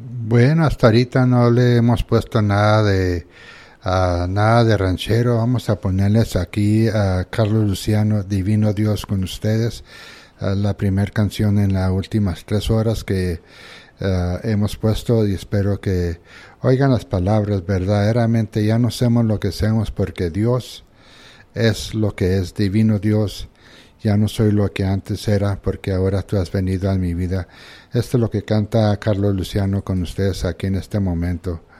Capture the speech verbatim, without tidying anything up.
Bueno, hasta ahorita no le hemos puesto nada de ah, nada de ranchero. Vamos a ponerles aquí a Carlos Luciano, Divino Dios con ustedes, ah, la primera canción en las últimas tres horas que ah, hemos puesto, y espero que oigan las palabras. Verdaderamente ya no hacemos lo que hacemos porque Dios es lo que es, Divino Dios. Ya no soy lo que antes era porque ahora tú has venido a mi vida. Esto es lo que canta Carlos Luciano con ustedes aquí en este momento.